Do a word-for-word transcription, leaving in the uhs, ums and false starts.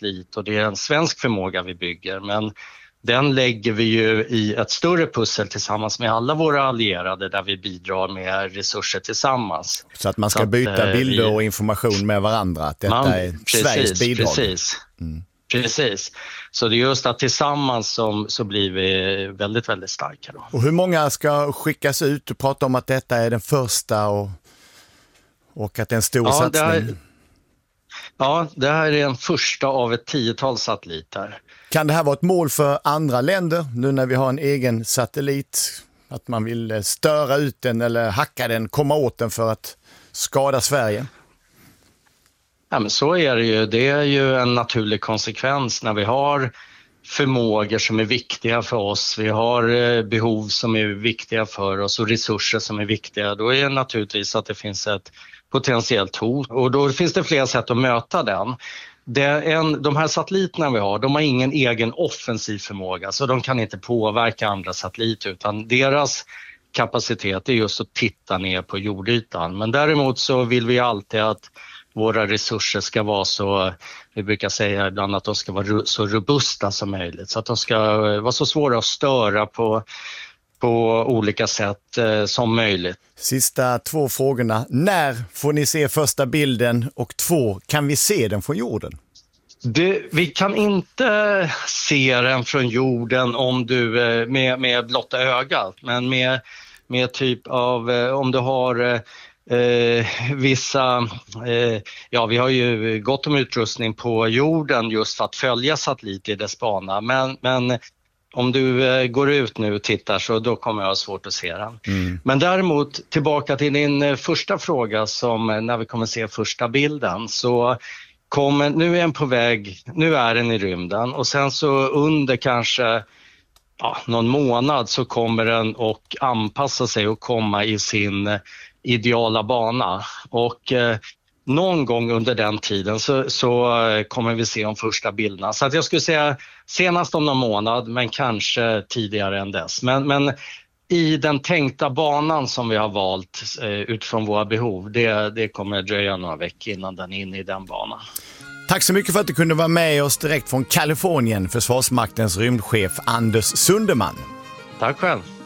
satellit och det är en svensk förmåga vi bygger, men den lägger vi ju i ett större pussel tillsammans med alla våra allierade där vi bidrar med resurser tillsammans. Så att man ska att, byta bilder vi, och information med varandra, att detta man, är precis, Sveriges bidrag. Precis, mm. precis. Så det är just att tillsammans som, så blir vi väldigt, väldigt starka då. Och hur många ska skickas ut? Du pratar om att detta är den första och, och att det är en stor ja, satsning. Det här, ja, det här är en första av ett tiotal satelliter. Kan det här vara ett mål för andra länder nu när vi har en egen satellit? Att man vill störa ut den eller hacka den, komma åt den för att skada Sverige? Ja, men så är det ju. Det är ju en naturlig konsekvens när vi har förmågor som är viktiga för oss. Vi har behov som är viktiga för oss och resurser som är viktiga. Då är det naturligtvis att det finns ett potentiellt hot och då finns det flera sätt att möta den. Det är en, de här satelliterna vi har, de har ingen egen offensiv förmåga så de kan inte påverka andra satelliter utan deras kapacitet är just att titta ner på jordytan. Men däremot så vill vi alltid att våra resurser ska vara så, vi brukar säga ibland att de ska vara så robusta som möjligt så att de ska vara så svåra att störa på på olika sätt eh, som möjligt. Sista två frågorna. När får ni se första bilden? Och två, kan vi se den från jorden? Det, vi kan inte se den från jorden om du, eh, med, med blotta ögat. Men med, med typ av, eh, om du har eh, vissa, eh, ja vi har ju gott om utrustning på jorden just för att följa satelliter i dess bana. Men, men om du eh, går ut nu och tittar så då kommer jag ha svårt att se den. Mm. Men däremot tillbaka till din eh, första fråga som eh, när vi kommer se första bilden så kommer, nu är den på väg, nu är den i rymden och sen så under kanske ja, någon månad så kommer den och anpassa sig och komma i sin eh, ideala bana och eh, någon gång under den tiden så, så kommer vi se de första bilderna. Så att jag skulle säga senast om någon månad men kanske tidigare än dess. Men, men i den tänkta banan som vi har valt eh, utifrån våra behov, det, det kommer dröja några veckor innan den är inne i den banan. Tack så mycket för att du kunde vara med oss direkt från Kalifornien, Försvarsmaktens rymdchef Anders Sunderman. Tack själv.